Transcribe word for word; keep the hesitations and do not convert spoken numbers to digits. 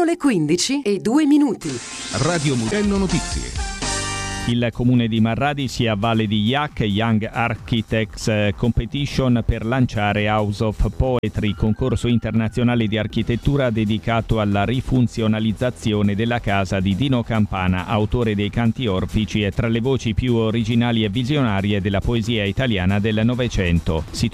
le quindici e due minuti. Radio Mugello Notizie. Il comune di Marradi si avvale di Y A C, Young Architects Competition, per lanciare House of Poetry, concorso internazionale di architettura dedicato alla rifunzionalizzazione della casa di Dino Campana, autore dei Canti Orfici e tra le voci più originali e visionarie della poesia italiana del Novecento. Si